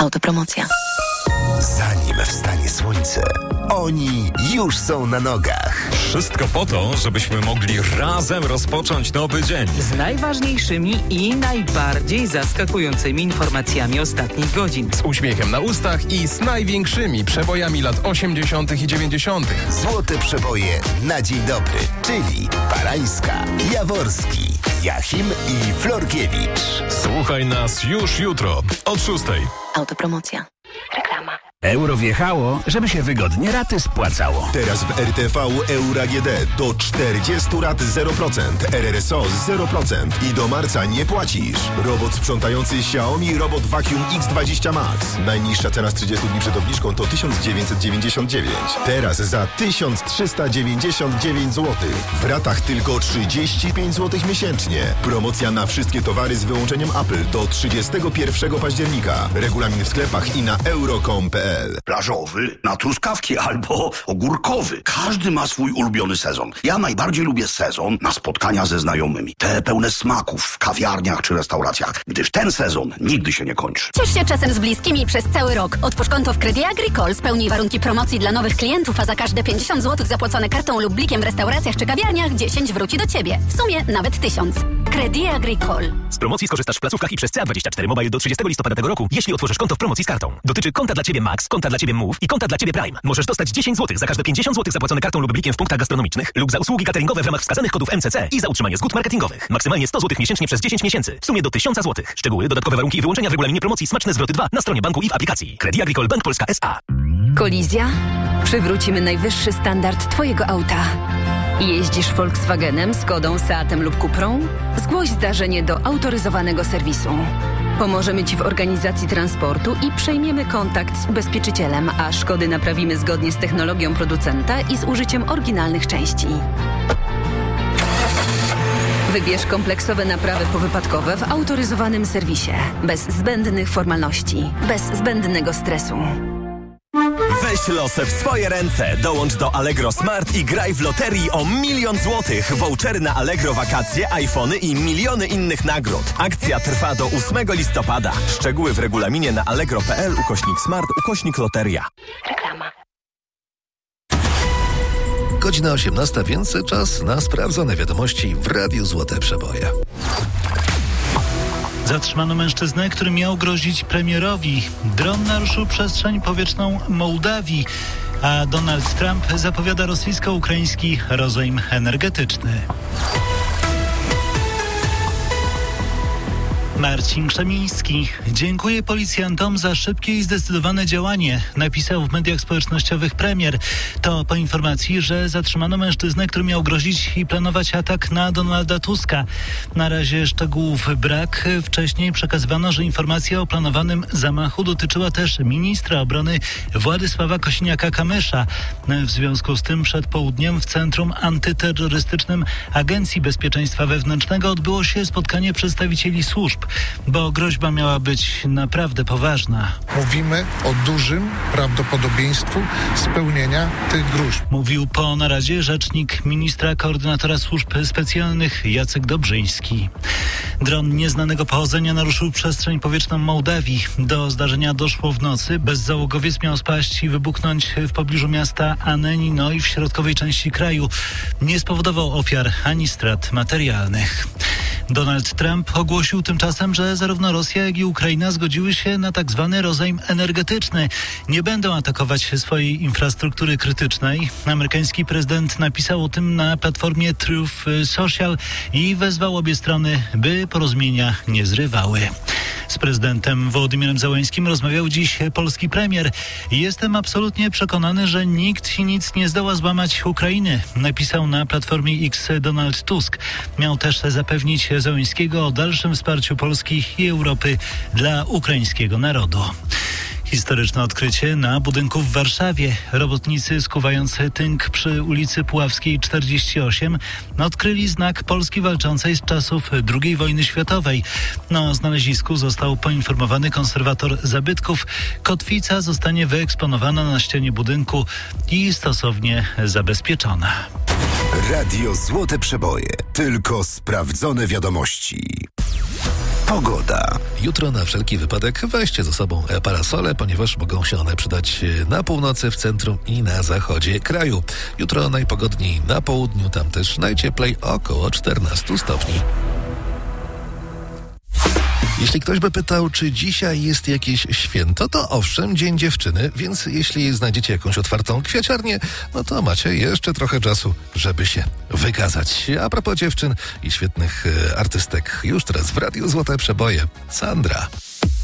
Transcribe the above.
Autopromocja. Zanim wstanie słońce, oni już są na nogach. Wszystko po to, żebyśmy mogli razem rozpocząć nowy dzień. Z najważniejszymi i najbardziej zaskakującymi informacjami ostatnich godzin. Z uśmiechem na ustach i z największymi przebojami lat 80. i 90. Złote przeboje na dzień dobry, czyli Barańska, Jaworski, Jachim i Florkiewicz. Słuchaj nas już jutro od 6:00. Autopromocja. Reklama. Euro wjechało, żeby się wygodnie raty spłacało. Teraz w RTV Euro AGD do 40 rat 0%, RRSO 0% i do marca nie płacisz. Robot sprzątający Xiaomi Robot Vacuum X20 Max. Najniższa cena z 30 dni przed obniżką to 1999. Teraz za 1399 zł. W ratach tylko 35 zł miesięcznie. Promocja na wszystkie towary z wyłączeniem Apple do 31 października. Regulamin w sklepach i na euro.com.pl. Plażowy, na truskawki albo ogórkowy. Każdy ma swój ulubiony sezon. Ja najbardziej lubię sezon na spotkania ze znajomymi. Te pełne smaków w kawiarniach czy restauracjach, gdyż ten sezon nigdy się nie kończy. Ciesz się czasem z bliskimi przez cały rok. Otwórz konto w Crédit Agricole, spełnij warunki promocji dla nowych klientów, a za każde 50 zł zapłacone kartą lub blikiem w restauracjach czy kawiarniach 10 wróci do Ciebie. W sumie nawet 1000. Crédit Agricole. Z promocji skorzystasz w placówkach i przez CA24 Mobile do 30 listopada tego roku, jeśli otworzysz konto w promocji z kartą. Dotyczy konta dla Ciebie Max, konta dla Ciebie Move i konta dla Ciebie Prime. Możesz dostać 10 zł za każde 50 zł zapłacone kartą lub blikiem w punktach gastronomicznych lub za usługi cateringowe w ramach wskazanych kodów MCC i za utrzymanie zgód marketingowych. Maksymalnie 100 zł miesięcznie przez 10 miesięcy. W sumie do 1000 zł. Szczegóły, dodatkowe warunki i wyłączenia w regulaminie promocji Smaczne Zwroty 2 na stronie banku i w aplikacji. Crédit Agricole Bank Polska S.A. Kolizja? Przywrócimy najwyższy standard Twojego auta. Jeździsz Volkswagenem, Skodą, Seatem lub Cuprą? Zgłoś zdarzenie do autoryzowanego serwisu. Pomożemy Ci w organizacji transportu i przejmiemy kontakt z ubezpieczycielem, a szkody naprawimy zgodnie z technologią producenta i z użyciem oryginalnych części. Wybierz kompleksowe naprawy powypadkowe w autoryzowanym serwisie. Bez zbędnych formalności, bez zbędnego stresu. Weź losy w swoje ręce. Dołącz do Allegro Smart i graj w loterii o 1 000 000 złotych. Vouchery na Allegro wakacje, iPhony i miliony innych nagród. Akcja trwa do 8 listopada. Szczegóły w regulaminie na allegro.pl/smart/loteria. Reklama. Godzina 18, więc czas na sprawdzone wiadomości w Radiu Złote Przeboje. Zatrzymano mężczyznę, który miał grozić premierowi. Dron naruszył przestrzeń powietrzną Mołdawii, a Donald Trump zapowiada rosyjsko-ukraiński rozejm energetyczny. Marcin Krzemiński. Dziękuję policjantom za szybkie i zdecydowane działanie, napisał w mediach społecznościowych premier. To po informacji, że zatrzymano mężczyznę, który miał grozić i planować atak na Donalda Tuska. Na razie szczegółów brak. Wcześniej przekazywano, że informacja o planowanym zamachu dotyczyła też ministra obrony Władysława Kosiniaka-Kamysza. W związku z tym przed południem w Centrum Antyterrorystycznym Agencji Bezpieczeństwa Wewnętrznego odbyło się spotkanie przedstawicieli służb, bo groźba miała być naprawdę poważna. Mówimy o dużym prawdopodobieństwu spełnienia tych gruźb. Mówił po naradzie rzecznik ministra koordynatora służb specjalnych Jacek Dobrzyński. Dron nieznanego pochodzenia naruszył przestrzeń powietrzną Mołdawii. Do zdarzenia doszło w nocy. Bezzałogowiec miał spaść i wybuchnąć w pobliżu miasta Anenino w środkowej części kraju. Nie spowodował ofiar ani strat materialnych. Donald Trump ogłosił tymczasem, że zarówno Rosja, jak i Ukraina zgodziły się na tak zwany rozejm energetyczny. Nie będą atakować swojej infrastruktury krytycznej. Amerykański prezydent napisał o tym na platformie Truth Social i wezwał obie strony, by porozumienia nie zrywały. Z prezydentem Wołodymyrem Zełenskim rozmawiał dziś polski premier. Jestem absolutnie przekonany, że nikt i nic nie zdoła złamać Ukrainy, napisał na platformie X Donald Tusk. Miał też zapewnić Zełenskiego o dalszym wsparciu Polski i Europy dla ukraińskiego narodu. Historyczne odkrycie na budynku w Warszawie. Robotnicy skuwając tynk przy ulicy Puławskiej 48 odkryli znak Polski walczącej z czasów II wojny światowej. O znalezisku został poinformowany konserwator zabytków. Kotwica zostanie wyeksponowana na ścianie budynku i stosownie zabezpieczona. Radio Złote Przeboje. Tylko sprawdzone wiadomości. Pogoda. Jutro na wszelki wypadek weźcie ze sobą parasole, ponieważ mogą się one przydać na północy, w centrum i na zachodzie kraju. Jutro najpogodniej na południu, tam też najcieplej, około 14 stopni. Jeśli ktoś by pytał, czy dzisiaj jest jakieś święto, to owszem, Dzień Dziewczyny, więc jeśli znajdziecie jakąś otwartą kwiaciarnię, no to macie jeszcze trochę czasu, żeby się wykazać. A propos dziewczyn i świetnych artystek, już teraz w Radiu Złote Przeboje, Sandra.